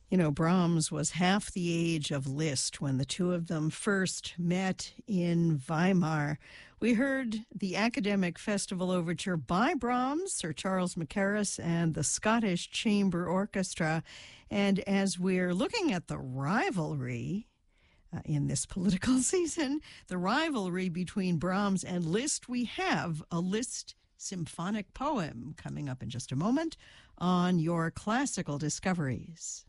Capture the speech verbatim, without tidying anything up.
You know, Brahms was half the age of Liszt when the two of them first met in Weimar. We heard the Academic Festival Overture by Brahms, Sir Charles Mackerras, and the Scottish Chamber Orchestra. And as we're looking at the rivalry uh, in this political season, the rivalry between Brahms and Liszt, we have a Liszt symphonic poem coming up in just a moment on your classical discoveries.